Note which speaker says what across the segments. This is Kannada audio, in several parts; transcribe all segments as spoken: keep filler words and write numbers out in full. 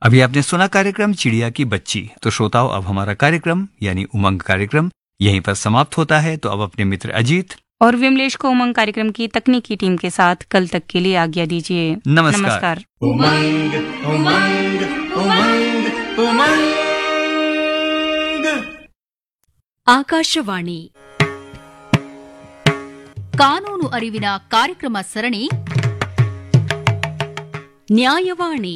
Speaker 1: अभी आपने सुना कार्यक्रम चिड़िया की बच्ची। तो श्रोताओं, अब हमारा कार्यक्रम यानी उमंग कार्यक्रम यहीं पर समाप्त होता है। तो अब अपने मित्र अजीत
Speaker 2: और विमलेश को उमंग कार्यक्रम की तकनीकी टीम के साथ कल तक के लिए आज्ञा दीजिए।
Speaker 1: नमस्कार,
Speaker 2: नमस्कार।
Speaker 3: उमंग उमंग उमंग उमंग।
Speaker 4: ಆಕಾಶವಾಣಿ ಕಾನೂನು ಅರಿವಿನ ಕಾರ್ಯಕ್ರಮ ಸರಣಿ ನ್ಯಾಯವಾಣಿ.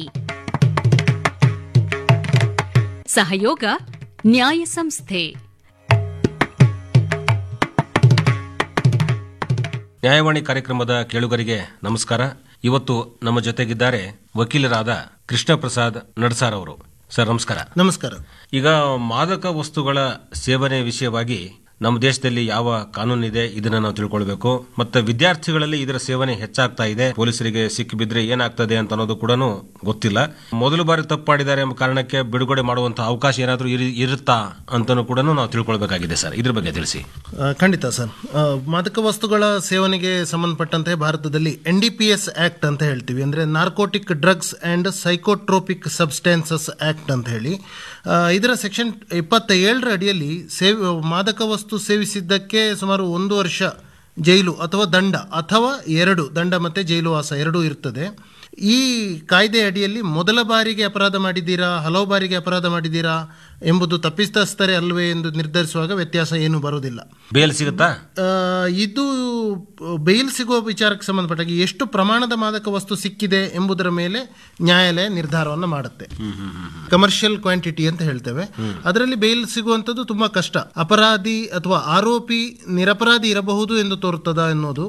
Speaker 4: ಸಹಯೋಗ ನ್ಯಾಯ ಸಂಸ್ಥೆ.
Speaker 5: ನ್ಯಾಯವಾಣಿ ಕಾರ್ಯಕ್ರಮದ ಕೇಳುಗರಿಗೆ ನಮಸ್ಕಾರ. ಇವತ್ತು ನಮ್ಮ ಜೊತೆಗಿದ್ದಾರೆ ವಕೀಲರಾದ ಕೃಷ್ಣ ಪ್ರಸಾದ್ ನಡ್ಸಾರ್ ಅವರು. ಸರ್ ನಮಸ್ಕಾರ.
Speaker 6: ನಮಸ್ಕಾರ.
Speaker 5: ಈಗ ಮಾದಕ ವಸ್ತುಗಳ ಸೇವನೆ ವಿಷಯವಾಗಿ ನಮ್ಮ ದೇಶದಲ್ಲಿ ಯಾವ ಕಾನೂನಿದೆ ಇದನ್ನ ನಾವು ತಿಳ್ಕೊಳ್ಬೇಕು. ಮತ್ತೆ ವಿದ್ಯಾರ್ಥಿಗಳಲ್ಲಿ ಇದರ ಸೇವನೆ ಹೆಚ್ಚಾಗ್ತಾ ಇದೆ, ಪೊಲೀಸರಿಗೆ ಸಿಕ್ಕಿಬಿದ್ರೆ ಏನಾಗ್ತದೆ ಅಂತ ಅನ್ನೋದು ಕೂಡ ಗೊತ್ತಿಲ್ಲ. ಮೊದಲು ಬಾರಿ ತಪ್ಪು ಮಾಡಿದ್ದಾರೆ ಎಂಬ ಕಾರಣಕ್ಕೆ ಬಿಡುಗಡೆ ಮಾಡುವಂತಹ ಅವಕಾಶ ಏನಾದರೂ ಇರುತ್ತಾ ಅಂತನೂ ಕೂಡ ನಾವು ತಿಳ್ಕೊಳ್ಬೇಕಾಗಿದೆ. ಸರ್ ಇದ್ರ ಬಗ್ಗೆ ತಿಳಿಸಿ.
Speaker 6: ಖಂಡಿತ ಸರ್. ಮಾದಕ ವಸ್ತುಗಳ ಸೇವನೆಗೆ ಸಂಬಂಧಪಟ್ಟಂತೆ ಭಾರತದಲ್ಲಿ N D P S act ಅಂತ ಹೇಳ್ತೀವಿ, ಅಂದ್ರೆ narcotic drugs and psychotropic substances act ಅಂತ ಹೇಳಿ. ಇದರ ಸೆಕ್ಷನ್ ಇಪ್ಪತ್ತ ಏಳರ ಅಡಿಯಲ್ಲಿ ಸೇವ್ ಮಾದಕ ವಸ್ತು ಸೇವಿಸಿದ್ದಕ್ಕೆ ಸುಮಾರು ಒಂದು ವರ್ಷ ಜೈಲು ಅಥವಾ ದಂಡ ಅಥವಾ ಎರಡು ದಂಡ ಮತ್ತೆ ಜೈಲು ವಾಸ ಎರಡೂ ಇರ್ತದೆ. ಈ ಕಾಯ್ದೆ ಅಡಿಯಲ್ಲಿ ಮೊದಲ ಬಾರಿಗೆ ಅಪರಾಧ ಮಾಡಿದ್ದೀರಾ, ಹಲವು ಬಾರಿಗೆ ಅಪರಾಧ ಮಾಡಿದ್ದೀರಾ ಎಂಬುದು ತಪ್ಪಿತಸ್ಥರೇ ಅಲ್ವೇ ಎಂದು ನಿರ್ಧರಿಸುವಾಗ ವ್ಯತ್ಯಾಸ ಏನು ಬರುವುದಿಲ್ಲ.
Speaker 5: ಬೇಲ್ ಸಿಗುತ್ತಾ?
Speaker 6: ಇದು ಬೇಲ್ ಸಿಗುವ ವಿಚಾರಕ್ಕೆ ಸಂಬಂಧಪಟ್ಟಾಗಿ ಎಷ್ಟು ಪ್ರಮಾಣದ ಮಾದಕ ವಸ್ತು ಸಿಕ್ಕಿದೆ ಎಂಬುದರ ಮೇಲೆ ನ್ಯಾಯಾಲಯ ನಿರ್ಧಾರವನ್ನು ಮಾಡುತ್ತೆ. ಕಮರ್ಷಿಯಲ್ ಕ್ವಾಂಟಿಟಿ ಅಂತ ಹೇಳ್ತೇವೆ. ಅದರಲ್ಲಿ ಬೇಲ್ ಸಿಗುವಂಥದ್ದು ತುಂಬಾ ಕಷ್ಟ. ಅಪರಾಧಿ ಅಥವಾ ಆರೋಪಿ ನಿರಪರಾಧಿ ಇರಬಹುದು ಎಂದು ತೋರುತ್ತದ ಎನ್ನುವುದು,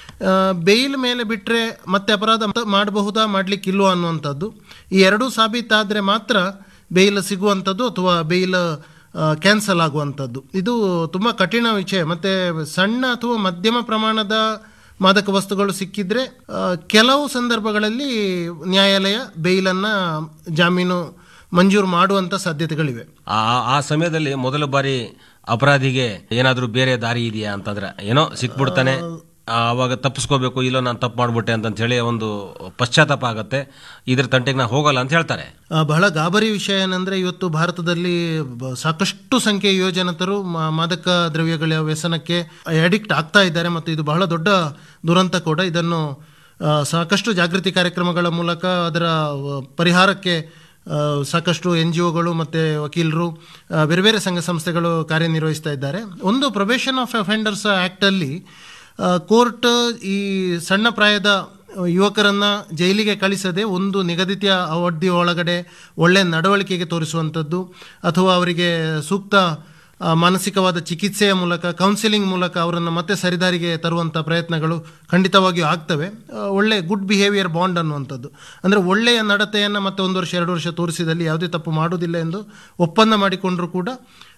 Speaker 6: ಬೇಲ್ ಮೇಲೆ ಬಿಟ್ಟರೆ ಮತ್ತೆ ಅಪರಾಧ ಮಾಡಬಹುದಾ ಮಾಡಲಿಕ್ಕಿಲ್ವಾ ಅನ್ನುವಂಥದ್ದು, ಈ ಎರಡೂ ಸಾಬೀತಾದರೆ ಮಾತ್ರ ಬೇಲ್ ಸಿಗುವಂಥದ್ದು ಅಥವಾ ಬೇಲ್ ಕ್ಯಾನ್ಸಲ್ ಆಗುವಂಥದ್ದು. ಇದು ತುಂಬ ಕಠಿಣ ವಿಷಯ. ಮತ್ತು ಸಣ್ಣ ಅಥವಾ ಮಧ್ಯಮ ಪ್ರಮಾಣದ ಮಾದಕ ವಸ್ತುಗಳು ಸಿಕ್ಕಿದ್ರೆ ಕೆಲವು ಸಂದರ್ಭಗಳಲ್ಲಿ ನ್ಯಾಯಾಲಯ ಬೇಲನ್ನು ಜಾಮೀನು ಮಂಜೂರು ಮಾಡುವಂಥ ಸಾಧ್ಯತೆಗಳಿವೆ.
Speaker 5: ಆ ಸಮಯದಲ್ಲಿ ಮೊದಲ ಬಾರಿ ಅಪರಾಧಿಗೆ ಏನಾದರೂ ಬೇರೆ ದಾರಿ ಇದೆಯಾ ಅಂತಂದ್ರೆ, ಏನೋ ಸಿಕ್ಬಿಡ್ತಾನೆ, ಆವಾಗ ತಪ್ಪಿಸ್ಕೋಬೇಕು, ಇಲ್ಲೋ ನಾನು ತಪ್ಪು ಮಾಡ್ಬಿಟ್ಟೆ ಅಂತ ಹೇಳಿ ಒಂದು ಪಶ್ಚಾತ್ತಾಪ ಆಗತ್ತೆ, ಇದ್ರ ತಂಟೆಗೆ ನಾ ಹೋಗಲ್ಲ ಅಂತ ಹೇಳ್ತಾರೆ.
Speaker 6: ಬಹಳ ಗಾಬರಿ ವಿಷಯ ಏನಂದ್ರೆ, ಇವತ್ತು ಭಾರತದಲ್ಲಿ ಸಾಕಷ್ಟು ಸಂಖ್ಯೆಯ ಯುವಜನತರು ಮಾದಕ ದ್ರವ್ಯಗಳ ವ್ಯಸನಕ್ಕೆ ಅಡಿಕ್ಟ್ ಆಗ್ತಾ ಇದ್ದಾರೆ ಮತ್ತು ಇದು ಬಹಳ ದೊಡ್ಡ ದುರಂತ ಕೂಡ. ಇದನ್ನು ಸಾಕಷ್ಟು ಜಾಗೃತಿ ಕಾರ್ಯಕ್ರಮಗಳ ಮೂಲಕ ಅದರ ಪರಿಹಾರಕ್ಕೆ ಸಾಕಷ್ಟು ಎನ್ ಜಿ ಒಗಳು ಮತ್ತು ವಕೀಲರು, ಬೇರೆ ಬೇರೆ ಸಂಘ ಸಂಸ್ಥೆಗಳು ಕಾರ್ಯನಿರ್ವಹಿಸ್ತಾ ಇದ್ದಾರೆ. ಒಂದು ಪ್ರೊಬೇಷನ್ ಆಫ್ ಅಫೆಂಡರ್ಸ್ ಆ್ಯಕ್ಟಲ್ಲಿ ಕೋರ್ಟ್ ಈ ಸಣ್ಣ ಪ್ರಾಯದ ಯುವಕರನ್ನು ಜೈಲಿಗೆ ಕಳಿಸದೆ ಒಂದು ನಿಗದಿತ ಅವಧಿ ಒಳಗಡೆ ಒಳ್ಳೆಯ ನಡವಳಿಕೆಗೆ ತೋರಿಸುವಂಥದ್ದು ಅಥವಾ ಅವರಿಗೆ ಸೂಕ್ತ ಮಾನಸಿಕವಾದ ಚಿಕಿತ್ಸೆಯ ಮೂಲಕ, ಕೌನ್ಸಿಲಿಂಗ್ ಮೂಲಕ ಅವರನ್ನು ಮತ್ತೆ ಸರಿದಾರಿಗೆ ತರುವಂಥ ಪ್ರಯತ್ನಗಳು ಖಂಡಿತವಾಗಿಯೂ ಆಗ್ತವೆ. ಒಳ್ಳೆ ಗುಡ್ ಬಿಹೇವಿಯರ್ ಬಾಂಡ್ ಅನ್ನುವಂಥದ್ದು, ಅಂದರೆ ಒಳ್ಳೆಯ ನಡತೆಯನ್ನು ಮತ್ತೆ ಒಂದು ವರ್ಷ ಎರಡು ವರ್ಷ ತೋರಿಸಿದಲ್ಲಿ ಯಾವುದೇ ತಪ್ಪು ಮಾಡುವುದಿಲ್ಲ ಎಂದು ಒಪ್ಪಂದ ಮಾಡಿಕೊಂಡರೂ ಕೂಡ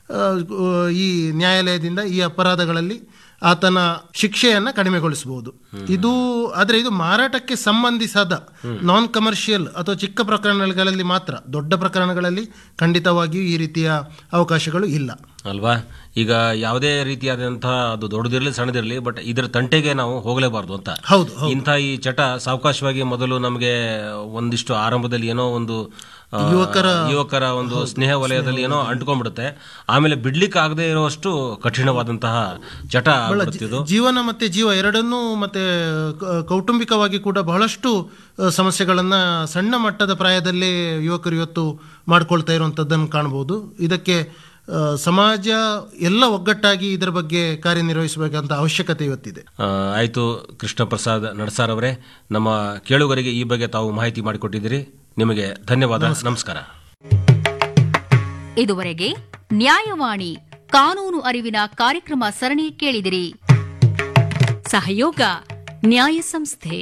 Speaker 6: ಈ ನ್ಯಾಯಾಲಯದಿಂದ ಈ ಅಪರಾಧಗಳಲ್ಲಿ ಆತನ ಶಿಕ್ಷೆಯನ್ನು ಕಡಿಮೆಗೊಳಿಸಬಹುದು. ಇದು ಆದರೆ ಇದು ಮಾರಾಟಕ್ಕೆ ಸಂಬಂಧಿಸದ ನಾನ್ ಕಮರ್ಷಿಯಲ್ ಅಥವಾ ಚಿಕ್ಕ ಪ್ರಕರಣಗಳಲ್ಲಿ ಮಾತ್ರ. ದೊಡ್ಡ ಪ್ರಕರಣಗಳಲ್ಲಿ ಖಂಡಿತವಾಗಿಯೂ ಈ ರೀತಿಯ ಅವಕಾಶಗಳು ಇಲ್ಲ
Speaker 5: ಅಲ್ವಾ. ಈಗ ಯಾವುದೇ ರೀತಿಯಾದಂತಹ ಅದು ದೊಡ್ಡದಿರಲಿ ಸಣ್ಣದಿರಲಿ, ಬಟ್ ಇದರ ತಂಟೆಗೆ ನಾವು ಹೋಗಲೇಬಾರ್ದು ಅಂತ.
Speaker 6: ಹೌದು.
Speaker 5: ಇಂಥ ಈ ಚಟ ಸಾವಕಾಶವಾಗಿ ಮೊದಲು ನಮಗೆ ಒಂದಿಷ್ಟು ಆರಂಭದಲ್ಲಿ ಏನೋ ಒಂದು
Speaker 6: ಯುವಕರ
Speaker 5: ಯುವಕರ ಒಂದು ಸ್ನೇಹ ವಲಯದಲ್ಲಿ ಏನೋ ಅಂಟ್ಕೊಂಡ್ಬಿಡುತ್ತೆ, ಆಮೇಲೆ ಬಿಡ್ಲಿಕ್ಕೆ ಆಗದೆ ಇರುವಷ್ಟು ಕಠಿಣವಾದಂತಹ ಚಟ ಆಗ್ಬಿಡುತ್ತಿದ್ದು.
Speaker 6: ಜೀವನ ಮತ್ತೆ ಜೀವ ಎರಡನ್ನೂ ಮತ್ತೆ ಕೌಟುಂಬಿಕವಾಗಿ ಕೂಡ ಬಹಳಷ್ಟು ಸಮಸ್ಯೆಗಳನ್ನ ಸಣ್ಣ ಮಟ್ಟದ ಪ್ರಾಯದಲ್ಲೇ ಯುವಕರು ಇವತ್ತು ಮಾಡ್ಕೊಳ್ತಾ ಇರುವಂತದ್ದನ್ನು ಕಾಣಬಹುದು. ಇದಕ್ಕೆ ಸಮಾಜ ಎಲ್ಲ ಒಗ್ಗಟ್ಟಾಗಿ ಇದರ ಬಗ್ಗೆ ಕಾರ್ಯನಿರ್ವಹಿಸಬೇಕಂತ ಅವಶ್ಯಕತೆ ಇವತ್ತಿದೆ.
Speaker 5: ಆಯ್ತು, ಕೃಷ್ಣ ಪ್ರಸಾದ್ ನಡ್ಸಾರ್ ಅವರೇ, ನಮ್ಮ ಕೇಳುಗರಿಗೆ ಈ ಬಗ್ಗೆ ತಾವು ಮಾಹಿತಿ ಮಾಡಿಕೊಟ್ಟಿದ್ದೀರಿ. ನಿಮಗೆ ಧನ್ಯವಾದ. ನಮಸ್ಕಾರ.
Speaker 4: ಇದುವರೆಗೆ ನ್ಯಾಯವಾಣಿ ಕಾನೂನು ಅರಿವಿನ ಕಾರ್ಯಕ್ರಮ ಸರಣಿ ಕೇಳಿದಿರಿ. ಸಹಯೋಗ ನ್ಯಾಯ ಸಂಸ್ಥೆ.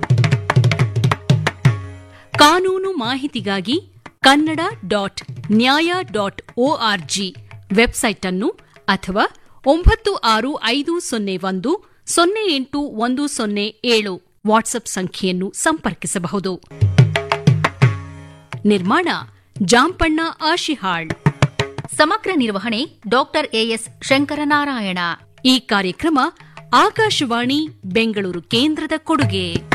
Speaker 4: ಕಾನೂನು ಮಾಹಿತಿಗಾಗಿ ಕನ್ನಡ ಡಾಟ್ ನ್ಯಾಯ ಡಾಟ್ ಒಆರ್ಜಿ ವೆಬ್ಸೈಟ್ ಅನ್ನು ಅಥವಾ ಒಂಬತ್ತು ಆರು ಐದು ಸೊನ್ನೆ ಒಂದು ಸೊನ್ನೆ ಎಂಟು ಒಂದು ಸೊನ್ನೆ ಏಳು ವಾಟ್ಸ್ಆಪ್ ಸಂಖ್ಯೆಯನ್ನು ಸಂಪರ್ಕಿಸಬಹುದು. ನಿರ್ಮಾಣ ಜಾಂಪಣ್ಣ ಆಶಿಹಾಳ್. ಸಮಗ್ರ ನಿರ್ವಹಣೆ ಡಾಕ್ಟರ್ ಎಎಸ್ ಶಂಕರನಾರಾಯಣ. ಈ ಕಾರ್ಯಕ್ರಮ ಆಕಾಶವಾಣಿ ಬೆಂಗಳೂರು ಕೇಂದ್ರದ ಕೊಡುಗೆ.